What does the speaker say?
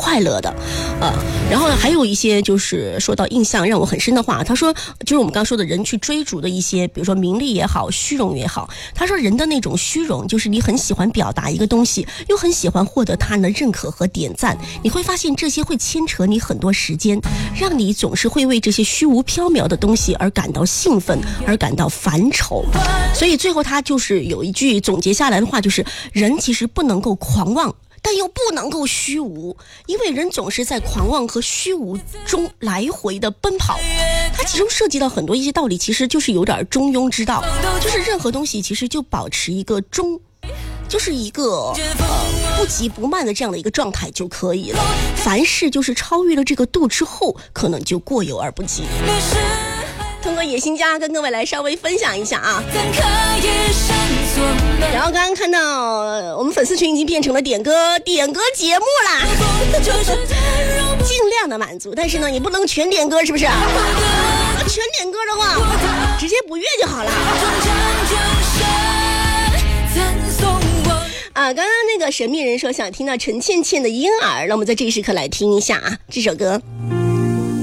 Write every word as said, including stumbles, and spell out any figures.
快乐的呃，然后还有一些就是说到印象让我很深的话，他说就是我们刚说的人去追逐的一些比如说名利也好虚荣也好，他说人的那种虚荣就是你很喜欢表达一个东西，又很喜欢获得他人的认可和点赞，你会发现这些会牵扯你很多时间，让你总是会为这些虚无缥缈的东西而感到兴奋，而感到烦愁。所以最后他就是有一句总结下来的话，就是人其实不能够狂妄，但又不能够虚无，因为人总是在狂妄和虚无中来回的奔跑。它其中涉及到很多一些道理，其实就是有点中庸之道，就是任何东西其实就保持一个中，就是一个呃不急不慢的这样的一个状态就可以了。凡事就是超越了这个度之后，可能就过犹而不及。通过野心家跟各位来稍微分享一下啊。然后刚刚看到我们粉丝群已经变成了点歌点歌节目啦，尽量的满足，但是呢也不能全点歌，是不是？全点歌的话直接不悦就好了啊。刚刚那个神秘人说想听到陈倩倩的婴儿，那我们在这一时刻来听一下啊这首歌。